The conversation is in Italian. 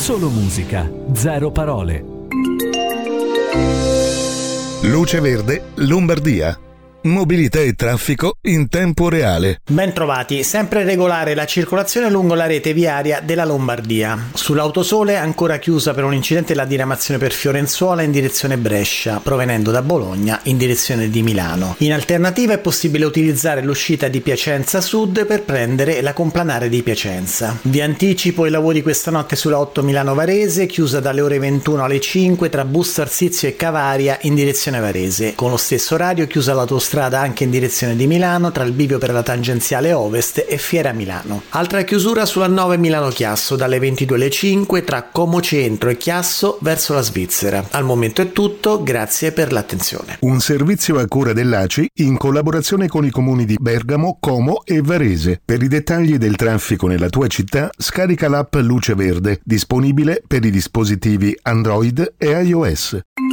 Solo musica, zero parole. Luce Verde, Lombardia. Mobilità e traffico in tempo reale. Ben trovati, sempre regolare la circolazione lungo la rete viaria della Lombardia. Sull'Autosole ancora chiusa per un incidente la diramazione per Fiorenzuola in direzione Brescia, provenendo da Bologna in direzione di Milano. In alternativa è possibile utilizzare l'uscita di Piacenza Sud per prendere la complanare di Piacenza. Vi anticipo i lavori questa notte sulla 8 Milano Varese, chiusa dalle ore 21 alle 5 tra Busto Arsizio e Cavaria in direzione Varese. Con lo stesso orario chiusa l'autostrada anche in direzione di Milano tra il bivio per la tangenziale Ovest e Fiera Milano. Altra chiusura sulla 9 Milano Chiasso dalle 22 alle 5 tra Como Centro e Chiasso verso la Svizzera. Al momento è tutto, grazie per l'attenzione. Un servizio a cura dell'ACI in collaborazione con i comuni di Bergamo, Como e Varese. Per i dettagli del traffico nella tua città scarica l'app Luce Verde, disponibile per i dispositivi Android e iOS.